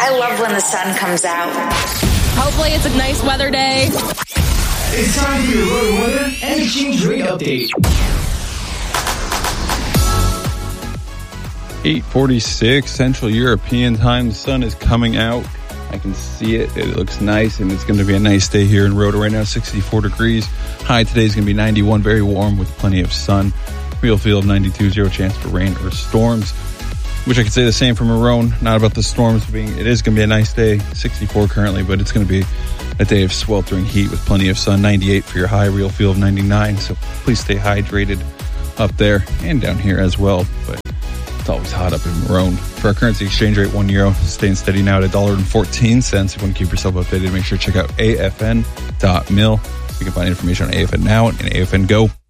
I love when the sun comes out. Hopefully it's a nice weather day. It's time for your road weather and exchange rate update. 8:46 Central European time. The sun is coming out. I can see it. It looks nice, and it's going to be a nice day here in Rhoda right now. 64 degrees. High today is going to be 91, very warm with plenty of sun. Real feel of 92, zero chance for rain or storms. Wish I could say the same for Marone. Not about the storms being. It is going to be a nice day. 64 currently, but it's going to be a day of sweltering heat with plenty of sun. 98 for your high. Real feel of 99. So please stay hydrated up there and down here as well. But it's always hot up in Marone. For our currency exchange rate, €1 staying steady now at $1.14. If you want to keep yourself updated, make sure to check out afn.mil. You can find information on AFN Now and AFN Go.